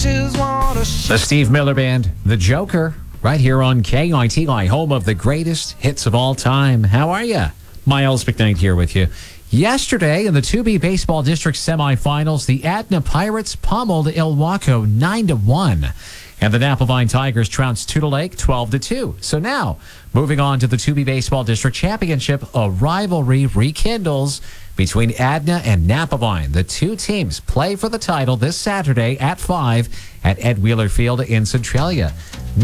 The Steve Miller Band, The Joker, right here on KITI, home of the greatest hits of all time. How are you? Miles McKnight here with you. Yesterday, in the 2B Baseball District semifinals, the Adna Pirates pummeled Ilwaco 9-1. And the Napavine Tigers trounced Tudor Lake 12-2. So now, moving on to the 2B Baseball District Championship, a rivalry rekindles between Adna and Napavine. The two teams play for the title this Saturday at 5 at Ed Wheeler Field in Centralia.